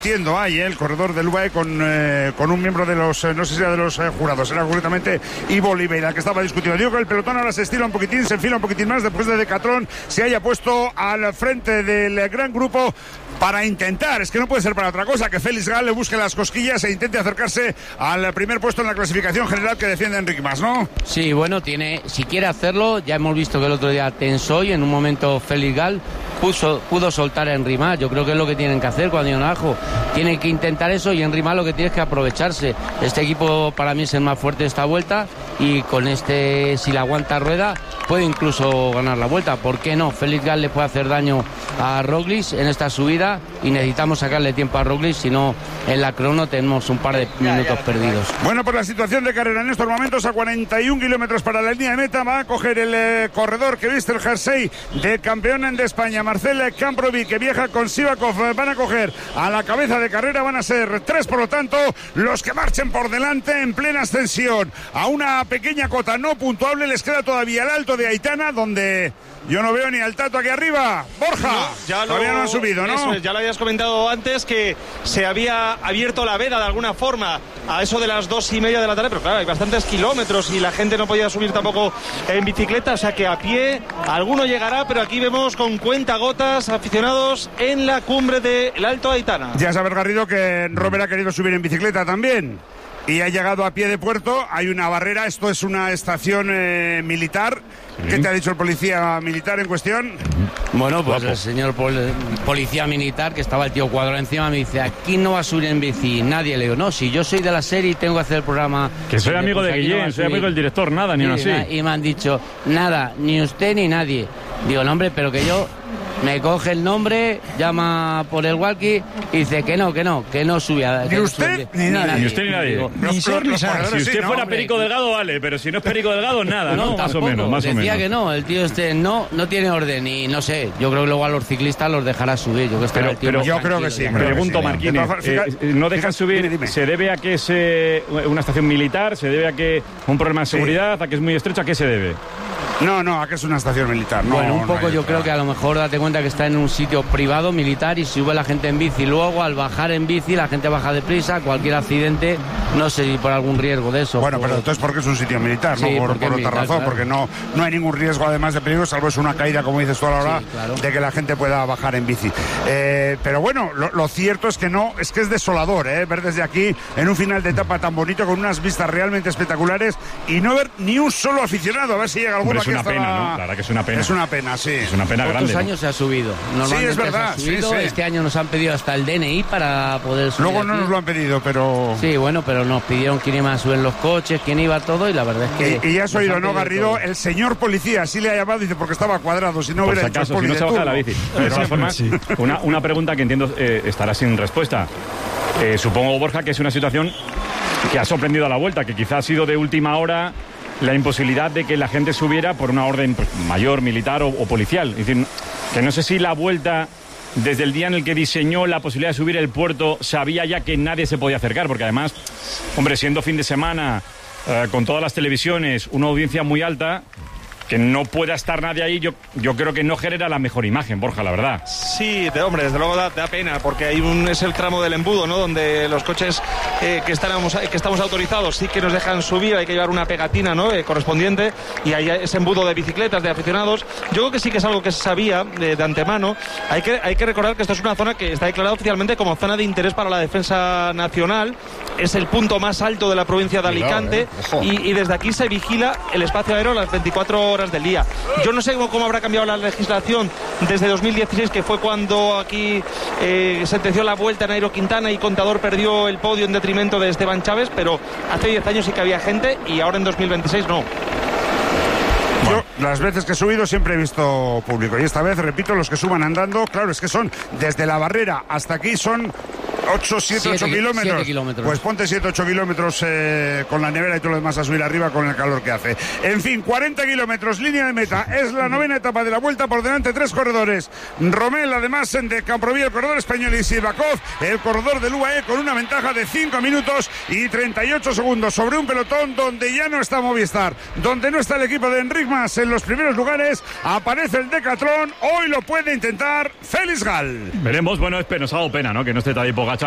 Entiendo, hay el corredor del UAE con un miembro de los, no sé si era de los jurados, era concretamente Ivo Oliveira, que estaba discutiendo. Digo que el pelotón ahora se estira un poquitín, se enfila un poquitín más después de Decathlon se haya puesto al frente del gran grupo para intentar, es que no puede ser para otra cosa, que Félix Gal le busque las cosquillas e intente acercarse al primer puesto en la clasificación general que defiende Enric Mas, ¿no? Sí, bueno, si quiere hacerlo, ya hemos visto que el otro día tensó y en un momento Félix Gal pudo soltar a Enric Mas. Yo creo que es lo que tienen que hacer cuando hay un ajo. Tienen que intentar eso y Enric Mas lo que tiene es que aprovecharse. Este equipo para mí es el más fuerte de esta vuelta y con este, si la aguanta Rueda, puede incluso ganar la vuelta. ¿Por qué no? Félix Gal le puede hacer daño a Roglic en esta subida y necesitamos sacarle tiempo a Roglic, si no en la crono tenemos un par de minutos perdidos. Bueno, por la situación de carrera en estos momentos, a 41 kilómetros para la línea de meta, va a coger el corredor que viste el jersey de campeón de España, Marcel Camprovi, que viaja con Sivakov. Van a coger a la cabeza de carrera, van a ser 3, por lo tanto, los que marchen por delante en plena ascensión. A una pequeña cota no puntuable les queda todavía el Alto de Aitana, donde yo no veo ni al Tato aquí arriba. Borja, no, todavía no han subido, ¿no? Eso es, ya lo habías comentado antes, que se había abierto la veda de alguna forma a eso de las 2:30 de la tarde, pero claro, hay bastantes kilómetros y la gente no podía subir tampoco en bicicleta, o sea que a pie alguno llegará, pero aquí vemos con cuentagotas aficionados en la cumbre del Alto Aitana. Ya sabes, Garrido, que Robert ha querido subir en bicicleta también y ha llegado a pie de puerto. Hay una barrera, esto es una estación militar. ¿Qué te ha dicho el policía militar en cuestión? Bueno, pues el señor policía militar, que estaba el tío Cuadro encima, me dice: aquí no va a subir en bici nadie. Le digo: no, si yo soy de la serie y tengo que hacer el programa. Que soy amigo de Guillén, soy amigo del director, nada, ni así. Y me han dicho: nada, ni usted ni nadie. Digo: no, hombre, pero que yo... Me coge el nombre, llama por el walkie y dice que no subía. Ni usted ni nadie. Ni usted ni nadie. Digo, ni ser ni saber. Si usted fuera Perico Delgado, vale, pero si no es Perico Delgado, nada, ¿no? Más o menos. Decía que no, el tío no tiene orden y no sé, yo creo que luego a los ciclistas los dejará subir. Pero yo creo que sí. Pregunto, Marquínez, ¿no dejan subir? Dime. ¿Se debe a que es una estación militar? ¿Se debe a que un problema de seguridad? ¿A que es muy estrecho? ¿A qué se debe? No, a que es una estación militar. No, bueno, un poco yo creo que a lo mejor date cuenta que está en un sitio privado, militar, y sube la gente en bici. Luego, al bajar en bici, la gente baja deprisa, cualquier accidente, no sé si por algún riesgo de eso. Bueno, pero entonces porque es un sitio militar, sí, no por otra militar, razón, claro. Porque no hay ningún riesgo además de peligro, salvo es una caída, como dices tú a la hora, sí, claro, de que la gente pueda bajar en bici. Pero bueno, lo cierto es que es que es desolador, ver desde aquí, en un final de etapa tan bonito, con unas vistas realmente espectaculares, y no ver ni un solo aficionado, a ver si llega alguno. Es una pena, ¿no? Claro que es una pena. Es una pena, sí. Es una pena grande. Otros años se ha subido. Sí, es verdad. Sí. Este año nos han pedido hasta el DNI para poder subir. Luego no nos lo han pedido, pero... Sí, bueno, pero nos pidieron quién iba a subir los coches, quién iba todo, y la verdad es que... Y ya has oído, ¿no, Garrido? El señor policía, así le ha llamado, dice, porque estaba cuadrado, si no hubiera hecho si no se baja de la bici. De todas formas, sí. Una pregunta que entiendo estará sin respuesta. Supongo, Borja, que es una situación que ha sorprendido a la vuelta, que quizá ha sido de última hora la imposibilidad de que la gente subiera por una orden mayor, militar o policial. Es decir, que no sé si la vuelta, desde el día en el que diseñó la posibilidad de subir el puerto, sabía ya que nadie se podía acercar, porque además, hombre, siendo fin de semana, con todas las televisiones, una audiencia muy alta, que no pueda estar nadie ahí, yo creo que no genera la mejor imagen, Borja, la verdad. Sí, hombre, desde luego da pena, porque es el tramo del embudo, ¿no? Donde los coches que estamos autorizados sí que nos dejan subir, hay que llevar una pegatina, ¿no? Correspondiente, y hay ese embudo de bicicletas, de aficionados. Yo creo que sí que es algo que se sabía de antemano. Hay que recordar que esto es una zona que está declarada oficialmente como zona de interés para la defensa nacional. Es el punto más alto de la provincia de Alicante, y desde aquí se vigila el espacio aéreo las 24 horas del día. Yo no sé cómo habrá cambiado la legislación desde 2016, que fue cuando aquí sentenció la vuelta Nairo Quintana y Contador perdió el podio en detrimento de Esteban Chávez, pero hace 10 años sí que había gente y ahora en 2026 no. Yo, las veces que he subido, siempre he visto público. Y esta vez, repito, los que suban andando, claro, es que son desde la barrera hasta aquí, son 7 kilómetros. 7 kilómetros. Pues ponte 7-8 kilómetros con la nevera y todo lo demás a subir arriba con el calor que hace. En fin, 40 kilómetros, línea de meta. Es la 9ª etapa de la vuelta. Por delante 3 corredores. Rommel, además de Camproví, el corredor español, y Sivakov, el corredor del UAE, con una ventaja de 5 minutos y 38 segundos sobre un pelotón donde ya no está Movistar, donde no está el equipo de Enric Mas en los primeros lugares. Aparece el Decathlon. Hoy lo puede intentar Félix Gal. Veremos. Bueno, nos ha dado pena, ¿no? Que no esté Tadej Pogačar